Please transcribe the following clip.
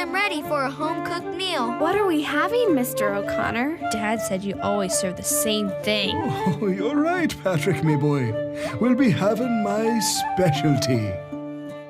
am ready for a home-cooked meal. What are we having, Mr. O'Connor? Dad said you always serve the same thing. Oh, you're right, Patrick, me boy. We'll be having my specialty.